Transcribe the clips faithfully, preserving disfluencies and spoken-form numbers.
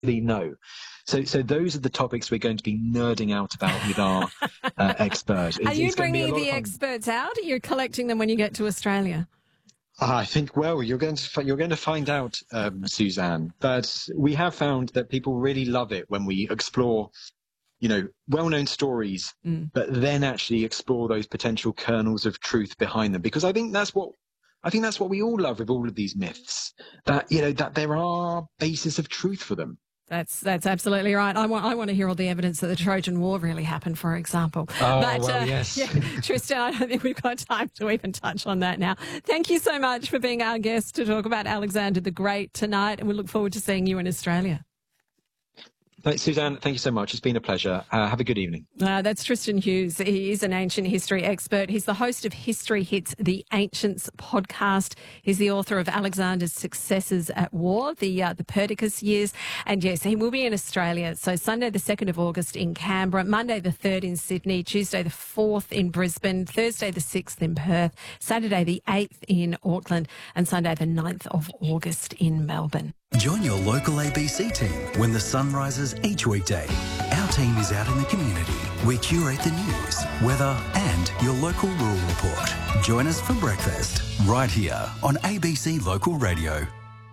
know. So, so those are the topics we're going to be nerding out about with our uh, expert. It's, are you it's going to be a bringing lot the of fun. experts out? Or you're collecting them when you get to Australia? I think, well, you're going to you're going to find out, um, Suzanne. But we have found that people really love it when we explore, you know, well-known stories, Mm. but then actually explore those potential kernels of truth behind them. Because I think that's what I think that's what we all love with all of these myths. That you know that there are bases of truth for them. That's that's absolutely right. I want I want to hear all the evidence that the Trojan War really happened, for example. Oh, but, well, uh, yes. Yeah, Tristan, I don't think we've got time to even touch on that now. Thank you so much for being our guest to talk about Alexander the Great tonight, and we look forward to seeing you in Australia. Thanks, Suzanne. Thank you so much. It's been a pleasure. Uh, have a good evening. Uh, that's Tristan Hughes. He is an ancient history expert. He's the host of History Hits, the Ancients podcast. He's the author of Alexander's Successes at War, the uh, the Perdiccas years. And yes, he will be in Australia. So Sunday the second of August in Canberra, Monday the third in Sydney, Tuesday the fourth in Brisbane, Thursday the sixth in Perth, Saturday the eighth in Auckland, and Sunday the ninth of August in Melbourne. Join your local A B C team when the sun rises each weekday. Our team is out in the community. We curate the news, weather and your local rural report. Join us for breakfast right here on A B C Local Radio.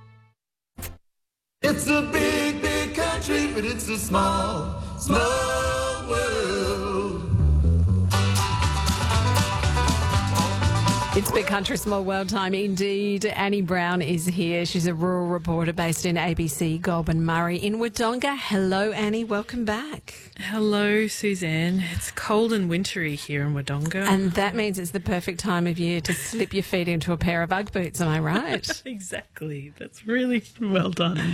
It's a big, big country, but it's a small, small world. It's Big Country, Small World time indeed. Annie Brown is here. She's a rural reporter based in A B C Goulburn Murray in Wodonga. Hello, Annie. Welcome back. Hello, Suzanne. It's cold and wintry here in Wodonga. And that means it's the perfect time of year to slip your feet into a pair of Ugg boots. Am I right? Exactly. That's really well done.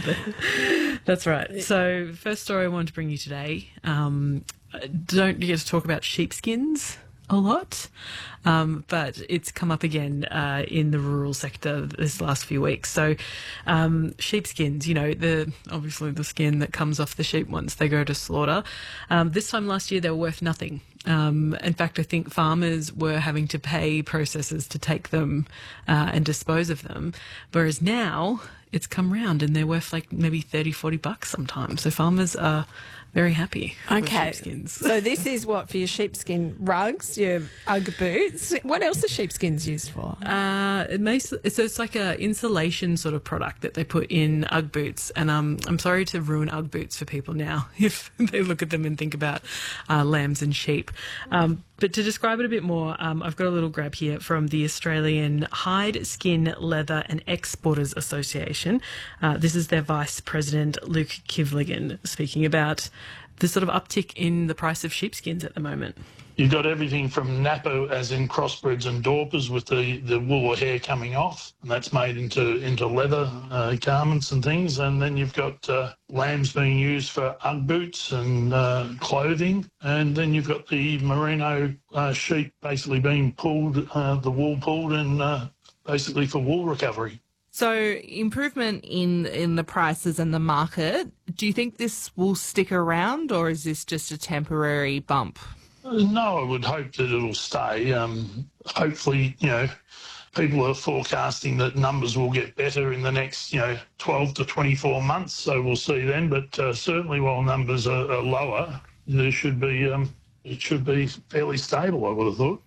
That's right. So, first story I wanted to bring you today. Um, don't get to talk about sheepskins a lot, um, but it's come up again uh, in the rural sector this last few weeks. So um, sheepskins, you know, the obviously the skin that comes off the sheep once they go to slaughter. Um, this time last year they were worth nothing. Um, in fact, I think farmers were having to pay processors to take them uh, and dispose of them, whereas now it's come round and they're worth like maybe thirty, forty bucks sometimes. So farmers are very happy with Okay. sheepskins. So this is what for your sheepskin rugs, your Ugg boots. What else are sheepskins used for? Uh, it makes, so it's like a insulation sort of product that they put in Ugg boots. And um, I'm sorry to ruin Ugg boots for people now if they look at them and think about uh, lambs and sheep. Um, but to describe it a bit more, um, I've got a little grab here from the Australian Hide, Skin, Leather and Exporters Association. Uh, this is their Vice President, Luke Kivligan, speaking about the sort of uptick in the price of sheepskins at the moment. You've got everything from Napa, as in crossbreds and Dorpers, with the, the wool or hair coming off, and that's made into into leather uh, garments and things. And then you've got uh, lambs being used for Ugg boots and uh, clothing. And then you've got the merino uh, sheep basically being pulled, uh, the wool pulled, and uh, basically for wool recovery. So improvement in, in the prices and the market, do you think this will stick around or is this just a temporary bump? No, I would hope that it'll stay. Um, hopefully, you know, people are forecasting that numbers will get better in the next, you know, twelve to twenty-four months. So we'll see then. But uh, certainly, while numbers are, are lower, there should be um, it should be fairly stable, I would have thought.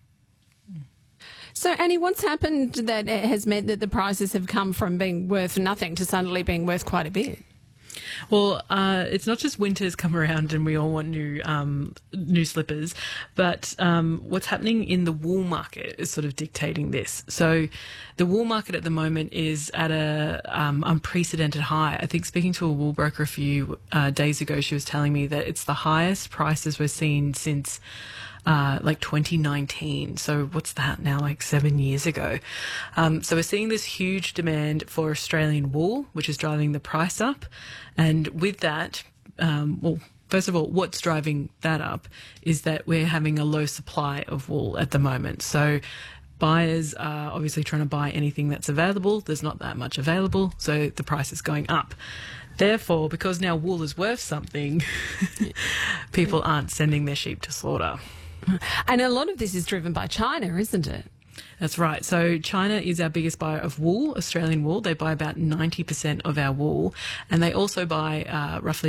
So, Annie, what's happened that has meant that the prices have come from being worth nothing to suddenly being worth quite a bit? Well, uh, it's not just winter's come around and we all want new um, new slippers, but um, what's happening in the wool market is sort of dictating this. So the wool market at the moment is at a um, unprecedented high. I think speaking to a wool broker a few uh, days ago, she was telling me that it's the highest prices we've seen since Uh, like twenty nineteen. So what's that now, like seven years ago? Um, so we're seeing this huge demand for Australian wool, which is driving the price up. And with that, um, well, first of all, what's driving that up is that we're having a low supply of wool at the moment. So buyers are obviously trying to buy anything that's available. There's not that much available, so the price is going up. Therefore, because now wool is worth something, people aren't sending their sheep to slaughter. And a lot of this is driven by China, isn't it? That's right. So China is our biggest buyer of wool, Australian wool. They buy about ninety percent of our wool, and they also buy uh, roughly